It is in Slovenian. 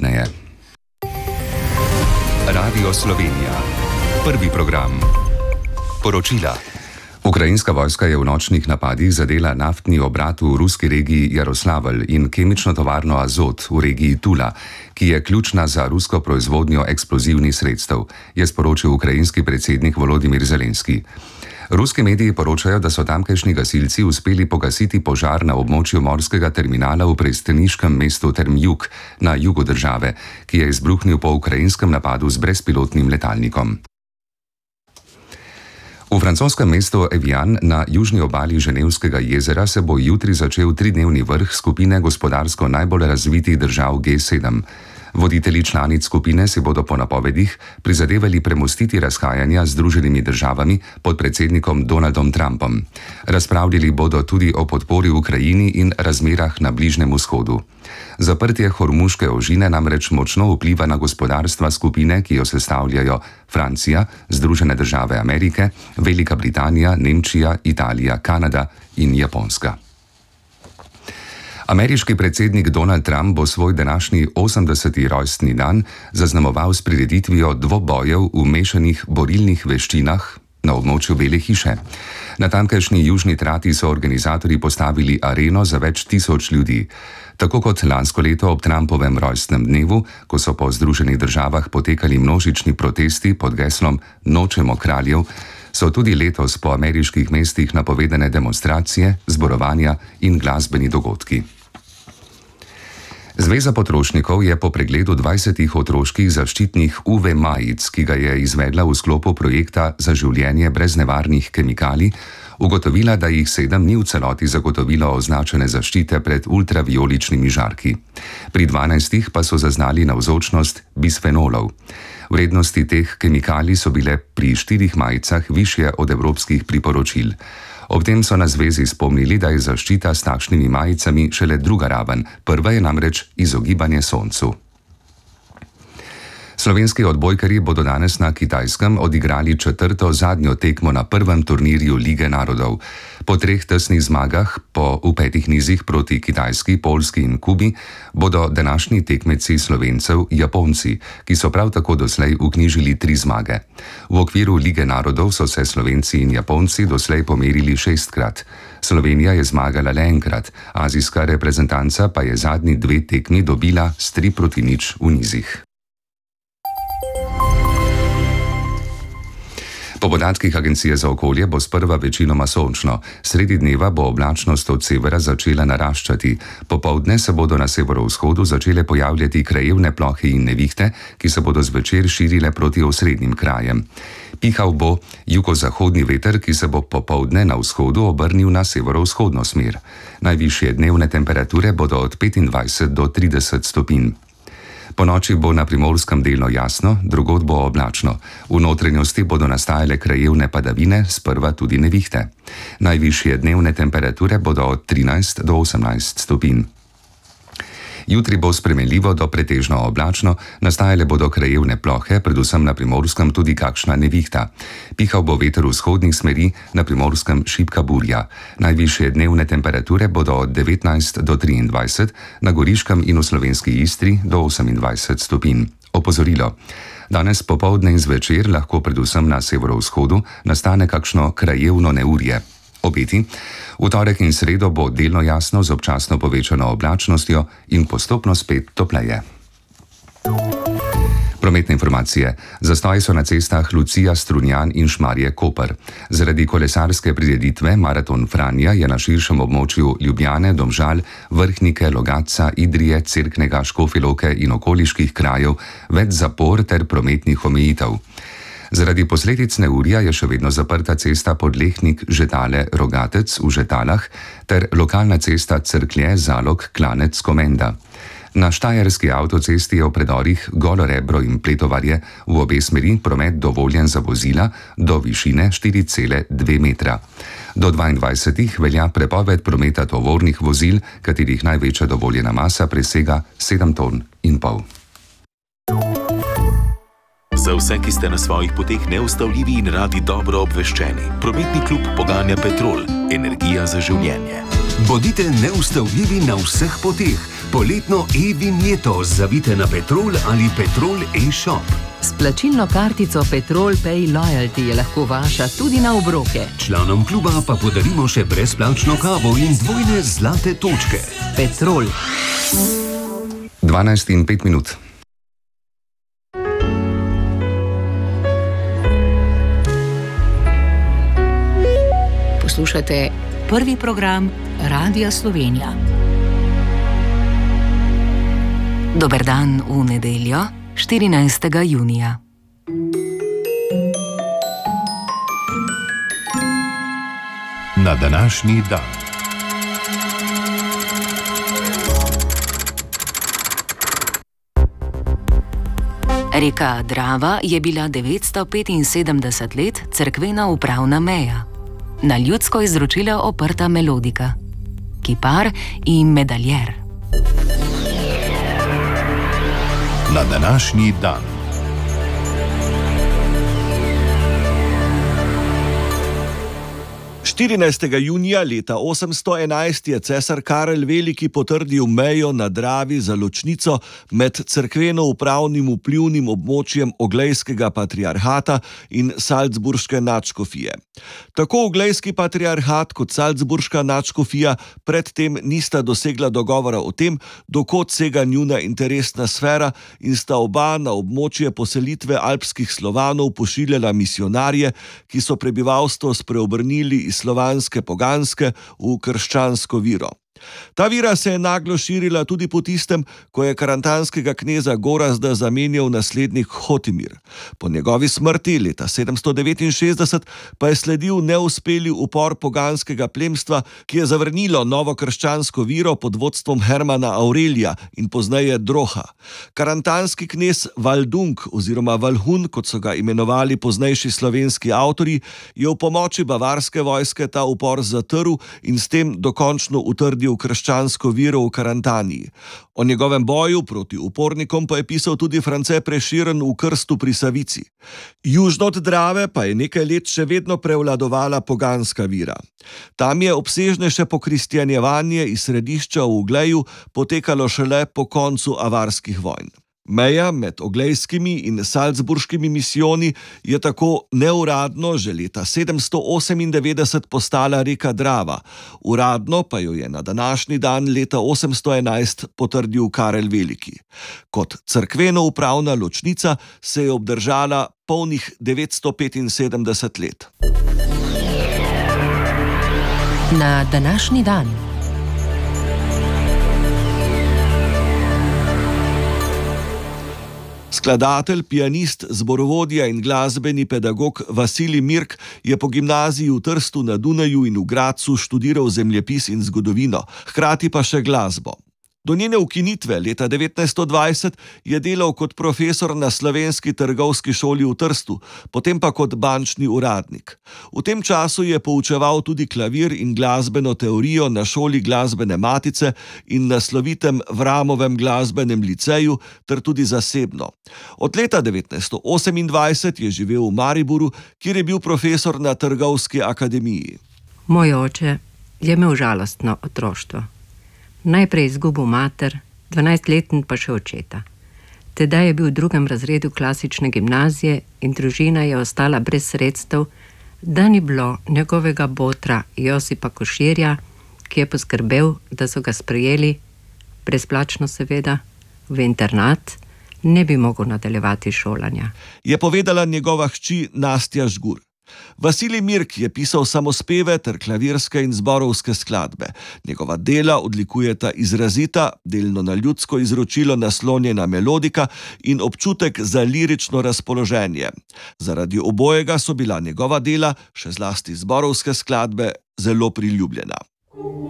popoldneje. Radio Slovenija. Prvi program. Poročila. Ukrajinska vojska je v nočnih napadih zadela naftni obrat v ruski regiji Jaroslavl in kemično tovarno Azot v regiji Tula, ki je ključna za rusko proizvodnjo eksplozivnih sredstev, je sporočil ukrajinski predsednik Volodimir Zelenski. Ruski mediji poročajo, da so tamkajšnji gasilci uspeli pogasiti požar na območju morskega terminala v pristaniškem mestu Termjuk na jugu države, ki je izbruhnil po ukrajinskem napadu z brezpilotnim letalnikom. V francoskem mestu Evian na južni obali Ženevskega jezera se bo jutri začel tridnevni vrh skupine gospodarsko najbolj razvitih držav G7. Voditelji članic skupine si bodo po napovedih prizadevali premostiti razhajanja z Združenimi državami pod predsednikom Donaldom Trumpom. Razpravljali bodo tudi o podpori Ukrajini in razmerah na Bližnjem vzhodu. Zaprtje Hormuške ožine namreč močno vpliva na gospodarstva skupine, ki jo sestavljajo Francija, Združene države Amerike, Velika Britanija, Nemčija, Italija, Kanada in Japonska. Ameriški predsednik Donald Trump bo svoj današnji 80. rojstni dan zaznamoval s prireditvijo dvobojev v mešanih borilnih veščinah na območju Bele hiše. Na tamkajšnji južni trati so organizatorji postavili areno za več tisoč ljudi. Tako kot lansko leto ob Trumpovem rojstnem dnevu, ko so po Združenih državah potekali množični protesti pod geslom Nočemo kraljev, so tudi letos po ameriških mestih napovedane demonstracije, zborovanja in glasbeni dogodki. Zveza potrošnikov je po pregledu 20 otroških zaščitnih UV majic, ki ga je izvedla v sklopu projekta Za življenje brez nevarnih kemikalij, ugotovila, da jih 7 ni v celoti zagotovilo označene zaščite pred ultravijoličnimi žarki. Pri 12 pa so zaznali navzočnost bisfenolov. Vrednosti teh kemikalij so bile pri 4 majicah višje od evropskih priporočil. Ob tem so na zvezi spomnili, da je zaščita s takšnimi majicami šele druga raven, prva je namreč izogibanje soncu. Slovenski odbojkarji bodo danes na Kitajskem odigrali četrto zadnjo tekmo na prvem turnirju Lige narodov. Po 3 tesnih zmagah v 5 nizih proti Kitajski, Poljski in Kubi bodo današnji tekmeci Slovencev Japonci, ki so prav tako doslej vknjižili 3 zmage. V okviru Lige narodov so se Slovenci in Japonci doslej pomerili 6-krat. Slovenija je zmagala le enkrat, azijska reprezentanca pa je zadnji 2 tekmi dobila s 3-0 v nizih. Po podatkih Agencije za okolje bo sprva večinoma sončno, sredi dneva bo oblačnost od severa začela naraščati, popoldne se bodo na severovzhodu začele pojavljati krajevne plohe in nevihte, ki se bodo zvečer širile proti osrednjim krajem. Pihal bo jugozahodni veter, ki se bo popoldne na vzhodu obrnil na severovzhodno smer. Najvišje dnevne temperature bodo od 25 do 30 stopinj. Po noči bo na primorskem delno jasno, drugod bo oblačno. V notranjosti bodo nastajale krajevne padavine, sprva tudi nevihte. Najvišje dnevne temperature bodo od 13 do 18 stopinj. Jutri bo spremenljivo do pretežno oblačno, nastajale bodo krajevne plohe, predvsem na primorskem tudi kakšna nevihta. Pihal bo veter vzhodnih smeri, na primorskem šibka burja. Najvišje dnevne temperature bodo od 19 do 23, na Goriškem in v slovenski Istri do 28 stopinj. Opozorilo. Danes popoldne in zvečer lahko predvsem na severovzhodu nastane kakšno krajevno neurje. Obeti. V torek in sredo bo delno jasno z občasno povečano oblačnostjo in postopno spet topleje. Prometne informacije. Zastoji so na cestah Lucija, Strunjan in Šmarje-Koper. Zaradi kolesarske prireditve Maraton Franja je na širšem območju Ljubljane, Domžal, Vrhnike, Logatca, Idrije, Cerknega, Škofje Loke in okoliških krajev več zapor ter prometnih omejitev. Zaradi posledic neurja je še vedno zaprta cesta Podlehnik-Žetale-Rogatec v Žetalah ter lokalna cesta Cerklje-Zalog-Klanec-Komenda. Na štajerski avtocesti je v predorih Golo Rebro in Pletovarje v obe smeri promet dovoljen za vozila do višine 4,2 metra. Do 22 velja prepoved prometa tovornih vozil, katerih največja dovoljena masa presega 7,5 ton. Za vse, ki ste na svojih poteh neustavljivi in radi dobro obveščeni. Prometni klub poganja Petrol, energija za življenje. Bodite neustavljivi na vseh poteh. Poletno e-vinjeto zavite na Petrol ali Petrol e-shop. S plačilno kartico Petrol Pay Loyalty je lahko vaša tudi na obroke. Članom kluba pa podarimo še brezplačno kavo in dvojne zlate točke. Petrol. 12:05. Poslušate prvi program Radia Slovenija. Dober dan v nedeljo, 14. junija. Na današnji dan. Reka Drava je bila 975 let cerkvena upravna meja. Na ljudsko izročila oprta melodika, kipar in medaljer. Na današnji dan. Junija leta 811 je cesar Karel Veliki potrdil mejo na Dravi za ločnico med cerkveno-upravnim vplivnim območjem Oglejskega patriarhata in Salzburške nadškofije. Tako Oglejski patriarhat kot Salzburška nadškofija predtem nista dosegla dogovora o tem, do kod sega njuna interesna sfera, in sta oba na območje poselitve alpskih Slovanov pošiljala misionarje, ki so prebivalstvo spreobrnili iz slovanske poganske v krščansko viro. Ta vira se je naglo širila tudi po tistem, ko je karantanskega kneza Gorazda zamenjal naslednik Hotimir. Po njegovi smrti leta 769 pa je sledil neuspeli upor poganskega plemstva, ki je zavrnilo novo krščansko viro pod vodstvom Hermana Aurelija in pozneje Droha. Karantanski knez Valdung oziroma Valhun, kot so ga imenovali poznejši slovenski avtorji, je v pomoči bavarske vojske ta upor zatrl in s tem dokončno utrdil krščansko viro v Karantaniji. O njegovem boju proti upornikom pa je pisal tudi France Prešeren v Krstu pri Savici. Južno od Drave pa je nekaj let še vedno prevladovala poganska vira. Tam je obsežnejše pokristjanjevanje iz središča v Ogleju potekalo šele po koncu avarskih vojn. Meja med oglejskimi in salzburškimi misijoni je tako neuradno že leta 798 postala reka Drava, uradno pa jo je na današnji dan leta 811 potrdil Karel Veliki. Kot cerkveno-upravna ločnica se je obdržala polnih 975 let. Na današnji dan. Skladatelj, pianist, zborovodja in glasbeni pedagog Vasilij Mirk je po gimnaziji v Trstu na Dunaju in v Gradcu študiral zemljepis in zgodovino, hkrati pa še glasbo. Do njene ukinitve leta 1920 je delal kot profesor na Slovenski trgovski šoli v Trstu, potem pa kot bančni uradnik. V tem času je poučeval tudi klavir in glasbeno teorijo na šoli Glasbene matice in na slovitem Vramovem glasbenem liceju ter tudi zasebno. Od leta 1928 je živel v Mariboru, kjer je bil profesor na Trgovski akademiji. Moj oče je imel žalostno otroštvo. Najprej izgubil mater, 12-leten pa še očeta. Tedaj je bil v 2. razredu klasične gimnazije in družina je ostala brez sredstev, da ni bilo njegovega botra Josipa Koširja, ki je poskrbel, da so ga sprejeli, brezplačno seveda, v internat, ne bi mogel nadaljevati šolanja. Je povedala njegova hči Nastja Žgur. Vasilij Mirk je pisal samospeve ter klavirske in zborovske skladbe. Njegova dela odlikujeta izrazita, delno na ljudsko izročilo naslonjena melodika in občutek za lirično razpoloženje. Zaradi obojega so bila njegova dela, še zlasti zborovske skladbe, zelo priljubljena.